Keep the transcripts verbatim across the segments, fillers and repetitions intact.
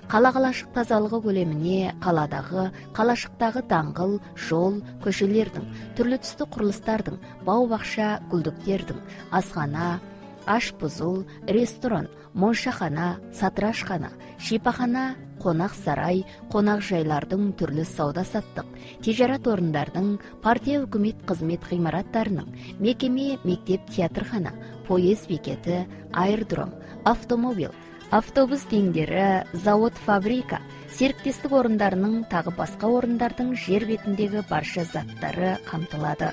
Кала калашык тазалыгы көлемине каладагы, калашыктагы даңгыл, жол, көшөлөрдүн, түрлүү түстүү курулустардын, бау-бакча, гүлдүктөрдүн, асхана, аш бузул, ресторан, моншахана, сатырашкана, шипахана, конак сарай, конак жайлардын түрлүү сауда-саттык, тижарат орундардын, партия өкмөт кызмет гыймараттарынын, мекеме, мектеп, театрхана, поезд бекети, аэродром, автомобиль, автобус теңдери, завод, фабрика, сериктестик орундарынын тагы башка орундардын жер бетиндеги барча заттары камтылады.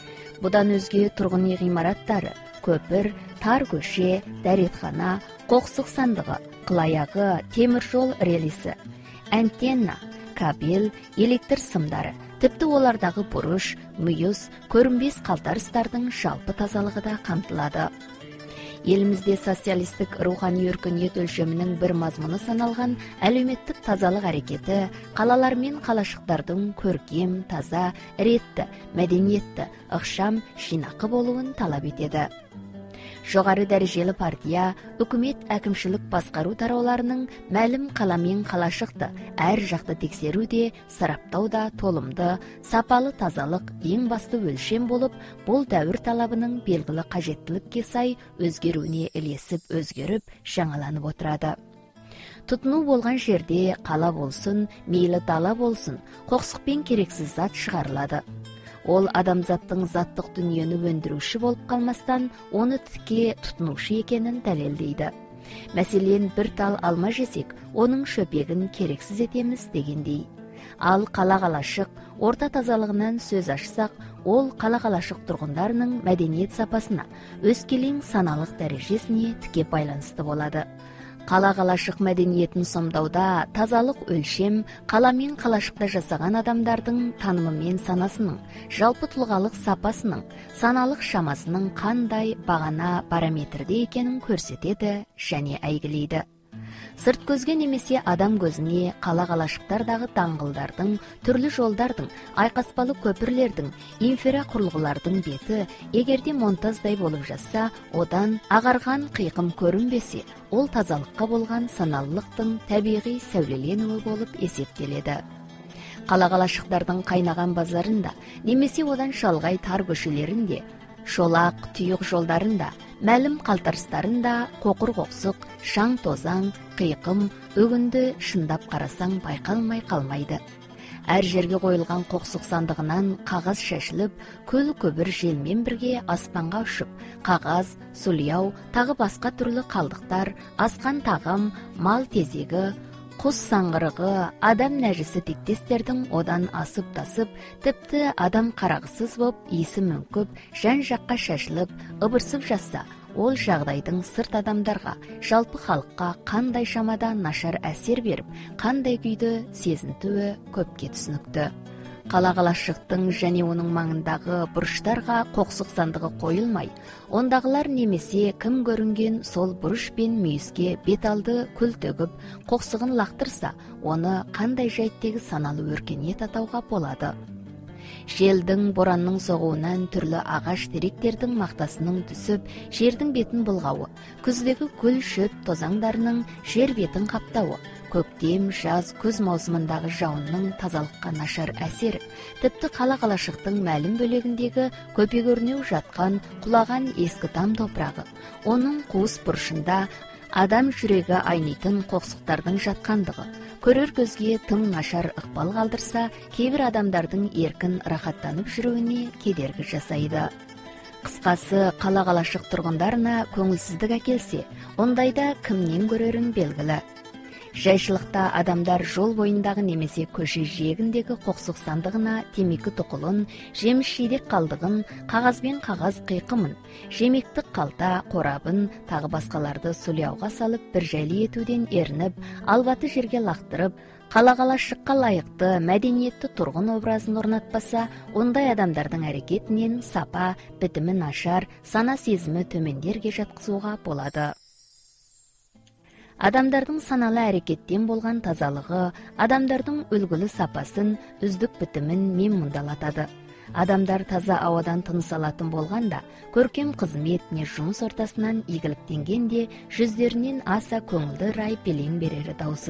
Будан өзгө тургун үй гыймараттары, көпүр, тар көшө, даретхана, коксук сандыгы, кылаягы, темир жол релиси, антенна, кабель, электр сымдары, типти олардагы буруш, мүйүз, көрүнбөс калтарыстардын жалпы тазалыгы да камтылады. Елімізде социалистік рухани өркениет өлчөмүнүн бір мазмуну саналган әлеуметтик тазалык аракети калалар мен калашыктардын көркем, таза, ретти, мәдениетти, ыкшам, жыйнакы болуун талап этеди. Жогору дарежелүү партия, өкмөт әкимчилик баскаруу тарааларынын мәлім кала мен калашыкты ар жакты текшерүүдө, сараптоодо толумду, сапалы тазалык эң басты өлчөм болуп, бул дәвір талабынын белгилүү кажеттиликке сай өзгөрүүнү элесип өзгөрүп, жаңаланып отурады. Тутунуу болгон жерде кала болсун, мейли дала болсун, коксук пен керексиз зат чыгарылады. Ол адамзаттың заттық дүниені өндіруші болып қалмастан, оны тікке тұтынушы екенін дәлелдейді. Мәселен, бір тал алма жесек, оның шөпегін керексіз етеміз дегендей. Ал кала калашык, орта тазалығынан сөз ашсақ, ол кала калашык тұрғындарының мәдениет сапасына, өскелең саналык дәрежесіне тіке байланысты болады. Кала калашык мәдениетін сомдауда тазалык өлчем кала мен калашыкта жасаган адамдардын таанымы мен санасынын, жалпы тулгалык сапасынын, саналык шамасынын кандай багана параметрде экенин көрсөтөдү жана айгилейди. Сырт көзгө немесе адам көзүнө кала калашыктардагы даңгылдардын, түрлүү жолдардын, айкаспалы көпүрлөрдүн, инфракурулгулардын бети эгерде монтаздай болуп жатса, одан агарган кыйкым көрүнбесе, ол тазалыкка болгон саналылыктын табигый сәулеленүүі болуп эсептеледі. Кала калашыктардын кайнаган базарында немесе одан шалгай тар көшөлөрүндө, шолак, түйүк жолдарында, мәлім калтарыстарында кокур-коксук, шаң-тозаң, кыйкым, өгүндү шындап карасаң байкалмай калмайды. Әр жерге коюлган коксук сандыгынан кагаз шашылып, көл көбүр желмен бирге аспанга ұшып, кагаз, сульяу, тагы башка түрлүү калдыктар, аскан тагым, мал тезеги, куз саңгырыгы, адам нәжиси тиктестердин одан асып-тасып, типти адам карагысыз болуп, ийси мөңкүп, жан-жакка шашылып, ыбырсып жатса, ол жагдайдын сырт адамдарга, жалпы халыкка кандай шамада нашар әсер берип, кандай күйдө сезинтүүгө көпкө түшүнүктүү. Кала калашыктын және онун маңындагы буруштарга коксук сандыгы коюлмай, ондагылар немесе ким көрүнген сол буруш пен мүйүзгө бет алды күл төгүп, коксугун лактырса, оны кандай жайттеги саналуу өркениет атауга болот. Желдин, боранның согуунан түрлүү агаш теректердин мактасынын түсүп, жердин бетин булгауы, күздөгү күл шөп тозаңдарынын жер бетин каптауы, көктем, жаз, күз маусымындагы жаунның тазалыкка нашар әсери, типти кала калашыктын мәлім бөлөгүндөгү көпөгөрүнүп жаткан, кулаган эски там топурагы, онун куус бурушунда адам жүрөгү айныйтын коксуктардын жаткандыгы, көрөр көзгө тым нашар ыкпал калдырса, кээ бир адамдардын эркин рахаттанып жүрүүнү кедерги жасайды. Кыскасы, кала калашык тургундарына көңүлсүздүк акелсе, ондайда кимдин көрөрүн белгилүү. Жайшылыкта адамдар жол боюндагы немесе көшө жээгиндеги коксук сандыгына темеки тукулун, жемиш жидек калдыгын, кагаз бен кагаз кыйкымын, жемектик калта, корабын, тагы баскаларды сульяуга салып бир жайлы этүүдөн эринип, албаты жерге лактырып, кала калашыкка ылайыктуу мәдениеттүү тургун образын орнатпаса, ондай адамдардын аракетинен сапа, битими нашар, сана сезими төмөндөргө жаткызууга болот. Адамдардын саналы аракеттен болгон тазалыгы, адамдардын үлгүлүү сапасын, үздүк битимин мен мундалатады. Адамдар таза абадан тыныс алатын болганда, көркем кызмет не жумуш ортасынан ийгиликтенгенде, жүздөрүнүн аса көңүлдүү рай белең берери даусыз.